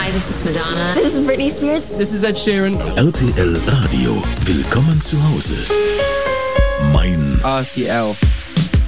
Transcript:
Hi, this is Madonna. This is Britney Spears. This is Ed Sheeran. RTL Radio. Willkommen zu Hause. Mein RTL.